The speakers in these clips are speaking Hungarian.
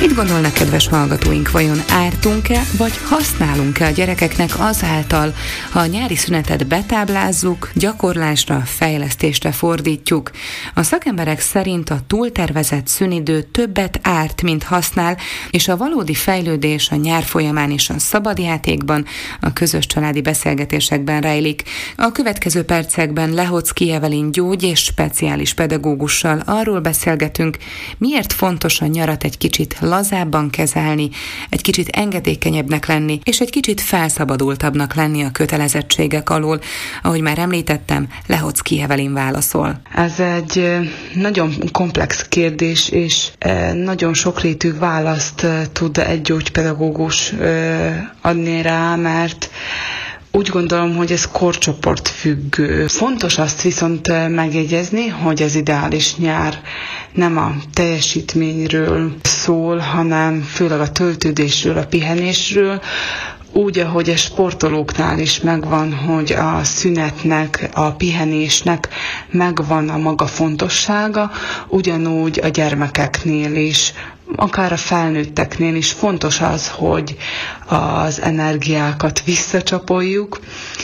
Mit gondolnak, kedves hallgatóink, vajon ártunk-e, vagy használunk-e a gyerekeknek azáltal, ha a nyári szünetet betáblázzuk, gyakorlásra, fejlesztésre fordítjuk? A szakemberek szerint a túltervezett szünidő többet árt, mint használ, és a valódi fejlődés a nyár folyamán is a szabadjátékban, a közös családi beszélgetésekben rejlik. A következő percekben Lehocki Evelyn gyógy- és speciális pedagógussal arról beszélgetünk, miért fontos a nyarat egy kicsit lazábban kezelni, egy kicsit engedékenyebbnek lenni, és egy kicsit felszabadultabbnak lenni a kötelezettségek alól. Ahogy már említettem, Lehocki Evelyn válaszol. Ez egy nagyon komplex kérdés, és nagyon sokrétű választ tud egy gyógypedagógus adni rá, mert úgy gondolom, hogy ez korcsoport függő. Fontos azt viszont megjegyezni, hogy az ideális nyár nem a teljesítményről szól, hanem főleg a töltődésről, a pihenésről, úgy, ahogy a sportolóknál is megvan, hogy a szünetnek, a pihenésnek megvan a maga fontossága, ugyanúgy a gyermekeknél is, akár a felnőtteknél is fontos az, hogy az energiákat visszacsapoljuk,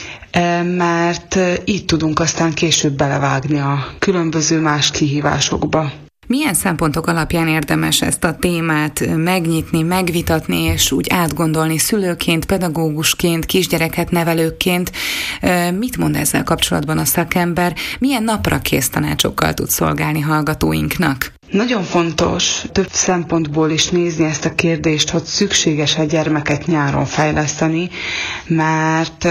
mert így tudunk aztán később belevágni a különböző más kihívásokba. Milyen szempontok alapján érdemes ezt a témát megnyitni, megvitatni, és úgy átgondolni szülőként, pedagógusként, kisgyereket nevelőként? Mit mond ezzel kapcsolatban a szakember? Milyen naprakész tanácsokkal tud szolgálni hallgatóinknak? Nagyon fontos több szempontból is nézni ezt a kérdést, hogy szükséges a gyermeket nyáron fejleszteni, mert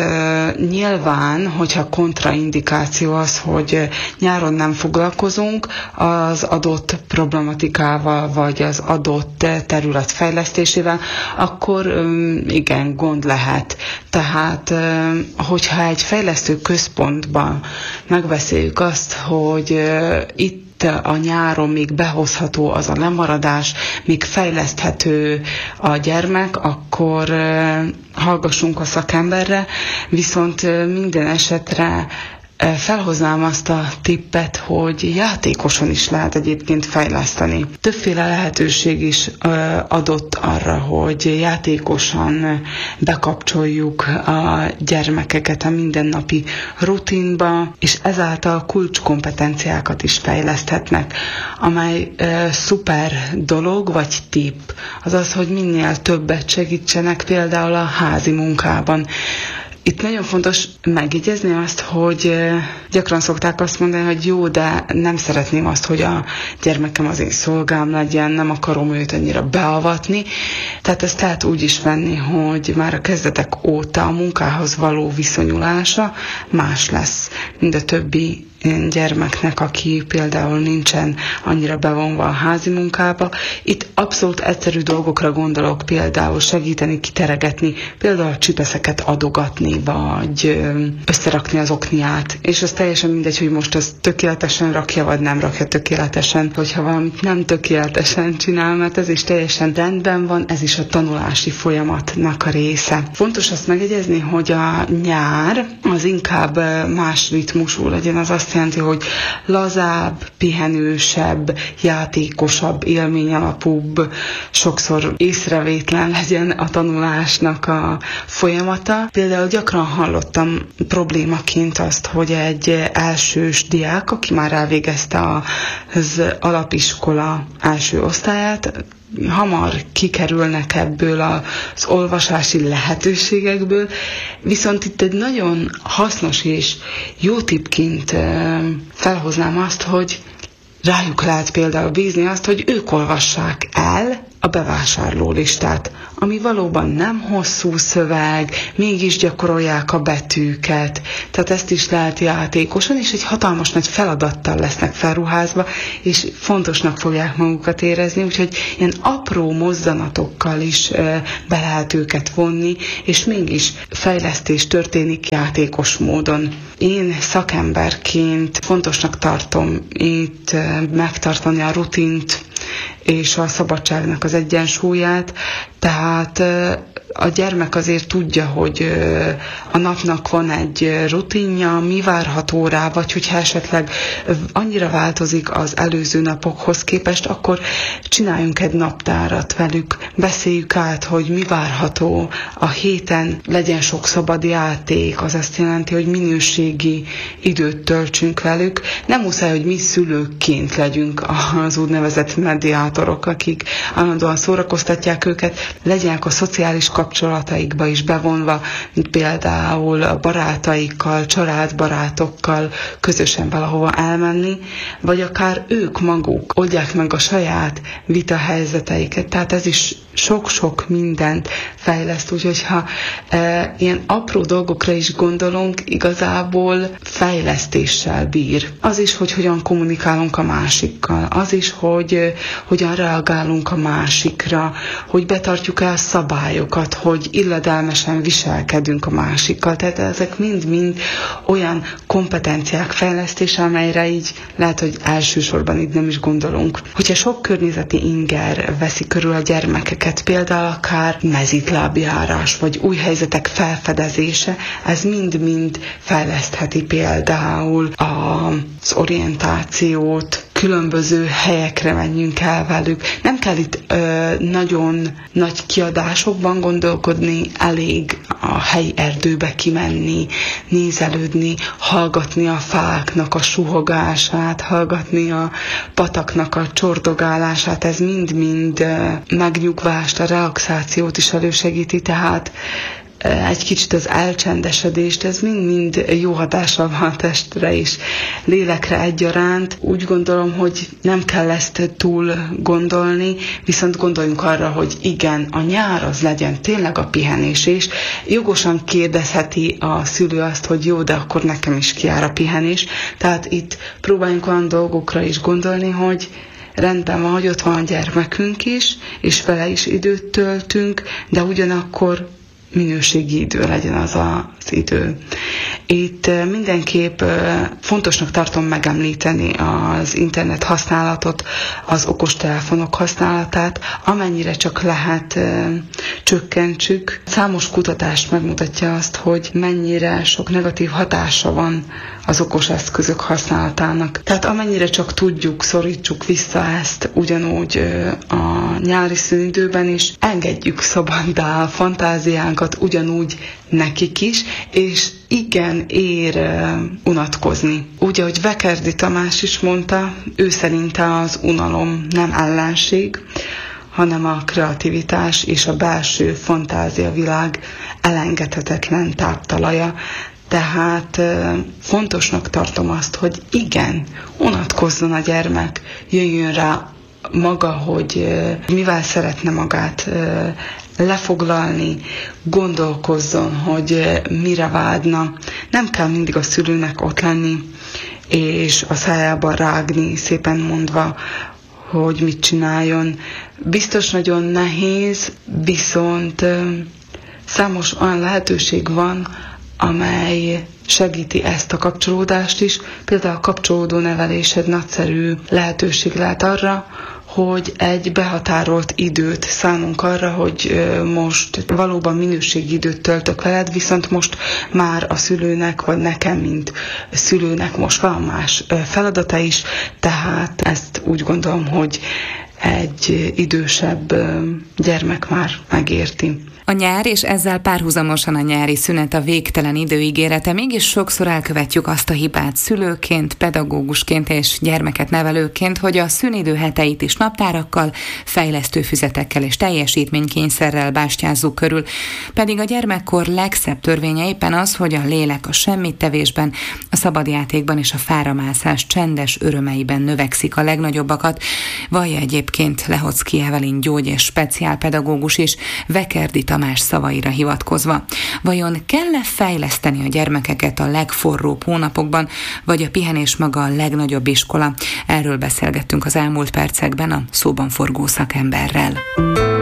nyilván, hogyha kontraindikáció az, hogy nyáron nem foglalkozunk az adott problematikával, vagy az adott terület fejlesztésével, akkor igen, gond lehet. Tehát, hogyha egy fejlesztő központban megbeszéljük azt, hogy itt a nyáron még behozható az a lemaradás, még fejleszthető a gyermek, akkor hallgassunk a szakemberre, viszont minden esetre felhoznám azt a tippet, hogy játékosan is lehet egyébként fejleszteni. Többféle lehetőség is adott arra, hogy játékosan bekapcsoljuk a gyermekeket a mindennapi rutinba, és ezáltal kulcskompetenciákat is fejleszthetnek, amely szuper dolog vagy tipp. Az az, hogy minél többet segítsenek például a házi munkában. Itt nagyon fontos megjegyezni azt, hogy gyakran szokták azt mondani, hogy jó, de nem szeretném azt, hogy a gyermekem az én szolgám legyen, nem akarom őt annyira beavatni. Tehát ezt lehet úgy is venni, hogy már a kezdetek óta a munkához való viszonyulása más lesz, mint a többi gyermeknek, aki például nincsen annyira bevonva a házi munkába. Itt abszolút egyszerű dolgokra gondolok, például segíteni, kiteregetni, például csipeszeket adogatni, vagy összerakni az okniát. És az teljesen mindegy, hogy most az tökéletesen rakja, vagy nem rakja tökéletesen, hogyha valamit nem tökéletesen csinál, mert ez is teljesen rendben van, ez is a tanulási folyamatnak a része. Fontos azt megjegyezni, hogy a nyár az inkább más ritmusú legyen, az azt jelenti, hogy lazább, pihenősebb, játékosabb, élményalapúbb, sokszor észrevétlen legyen a tanulásnak a folyamata. Például gyakran hallottam problémaként azt, hogy egy elsős diák, aki már elvégezte az alapiskola első osztályát, hamar kikerülnek ebből az olvasási lehetőségekből, viszont itt egy nagyon hasznos és jó tippként felhoznám azt, hogy rájuk lehet például bízni azt, hogy ők olvassák el a bevásárlólistát, ami valóban nem hosszú szöveg, mégis gyakorolják a betűket, tehát ezt is lehet játékosan, és egy hatalmas nagy feladattal lesznek felruházva, és fontosnak fogják magukat érezni, úgyhogy ilyen apró mozzanatokkal is be lehet őket vonni, és mégis fejlesztés történik játékos módon. Én szakemberként fontosnak tartom itt megtartani a rutint, és a szabadságnak az egyensúlyát, tehát a gyermek azért tudja, hogy a napnak van egy rutinja, mi várható rá, vagy hogyha esetleg annyira változik az előző napokhoz képest, akkor csináljunk egy naptárat velük, beszéljük át, hogy mi várható a héten, legyen sok szabad játék, az azt jelenti, hogy minőségi időt töltsünk velük. Nem muszáj, hogy mi szülőként legyünk az úgynevezett mediátorok, akik állandóan szórakoztatják őket, legyenek a szociális kapcsolataikba is bevonva, mint például a barátaikkal, családbarátokkal közösen valahova elmenni, vagy akár ők maguk oldják meg a saját vitahelyzeteiket. Tehát ez is sok-sok mindent fejleszt, úgyhogy ha ilyen apró dolgokra is gondolunk, igazából fejlesztéssel bír. Az is, hogy hogyan kommunikálunk a másikkal, az is, hogy hogyan reagálunk a másikra, hogy betartjuk el szabályokat, hogy illedelmesen viselkedünk a másikkal. Tehát ezek mind-mind olyan kompetenciák fejlesztése, amelyre így lehet, hogy elsősorban így nem is gondolunk. Hogyha sok környezeti inger veszi körül a gyermekeket, például akár mezitlábjárás, vagy új helyzetek felfedezése, ez mind-mind fejlesztheti például az orientációt, különböző helyekre menjünk el velük. Nem kell itt nagyon nagy kiadásokban gondolkodni, elég a helyi erdőbe kimenni, nézelődni, hallgatni a fáknak a suhogását, hallgatni a pataknak a csordogálását, ez mind-mind megnyugvást, a relaxációt is elősegíti, tehát egy kicsit az elcsendesedést, ez mind-mind jó hatással van a testre is, lélekre egyaránt. Úgy gondolom, hogy nem kell ezt túl gondolni, viszont gondoljunk arra, hogy igen, a nyár az legyen tényleg a pihenés, és jogosan kérdezheti a szülő azt, hogy jó, de akkor nekem is kijár a pihenés. Tehát itt próbáljunk olyan dolgokra is gondolni, hogy rendben van, hogy ott van a gyermekünk is, és vele is időt töltünk, de ugyanakkor minőségi idő legyen az idő. Itt mindenképp fontosnak tartom megemlíteni az internet használatot, az okostelefonok használatát, amennyire csak lehet csökkentsük. Számos kutatás megmutatja azt, hogy mennyire sok negatív hatása van az okos eszközök használatának. Tehát amennyire csak tudjuk, szorítsuk vissza ezt ugyanúgy a nyári szünidőben is, engedjük szabaddá a fantáziánkat ugyanúgy nekik is, és igen, ér unatkozni. Úgy, ahogy Vekerdi Tamás is mondta, ő szerinte az unalom nem ellenség, hanem a kreativitás és a belső fantáziavilág elengedhetetlen táptalaja. Tehát fontosnak tartom azt, hogy igen, unatkozzon a gyermek, jöjjön rá maga, hogy mivel szeretne magát lefoglalni, gondolkozzon, hogy mire vágyna. Nem kell mindig a szülőnek ott lenni, és a szájába rágni, szépen mondva, hogy mit csináljon. Biztos nagyon nehéz, viszont számos olyan lehetőség van, amely segíti ezt a kapcsolódást is. Például a kapcsolódó nevelés egy nagyszerű lehetőség lehet arra, hogy egy behatárolt időt szánunk arra, hogy most valóban minőségi időt töltök veled, viszont most már a szülőnek, vagy nekem, mint szülőnek most van más feladata is, tehát ezt úgy gondolom, hogy egy idősebb gyermek már megérti. A nyár és ezzel párhuzamosan a nyári szünet a végtelen időígérete, mégis sokszor elkövetjük azt a hibát szülőként, pedagógusként és gyermeket nevelőként, hogy a szünidő heteit is naptárakkal, fejlesztőfüzetekkel és teljesítménykényszerrel bástyázzuk körül, pedig a gyermekkor legszebb törvénye éppen az, hogy a lélek a semmittevésben, a szabadjátékban és a fáramászás csendes örömeiben növekszik a legnagyobbakat, vallja egyébként Lehocki Evelyn gyógy- és speciálpedagógus is, Vekerdi Tamás szavaira hivatkozva. Vajon kell-e fejleszteni a gyermekeket a legforróbb hónapokban, vagy a pihenés maga a legnagyobb iskola? Erről beszélgettünk az elmúlt percekben a szóban forgó szakemberrel.